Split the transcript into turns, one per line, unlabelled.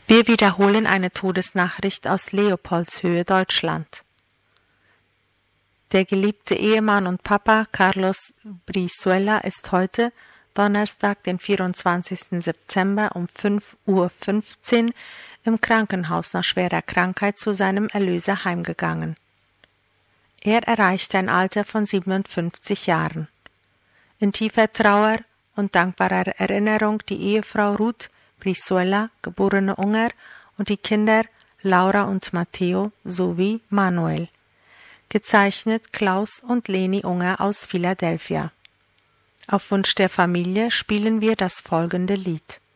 Wir wiederholen eine Todesnachricht aus Leopoldshöhe, Deutschland. Der geliebte Ehemann und Papa Carlos Brizuela ist heute, Donnerstag, den 24. September um 5:15 Uhr im Krankenhaus nach schwerer Krankheit zu seinem Erlöser heimgegangen. Er erreichte ein Alter von 57 Jahren. In tiefer Trauer und dankbarer Erinnerung die Ehefrau Ruth Brizuela, geborene Unger, und die Kinder Laura und Matteo sowie Manuel. Gezeichnet Klaus und Leni Unger aus Philadelphia. Auf Wunsch der Familie spielen wir das folgende Lied.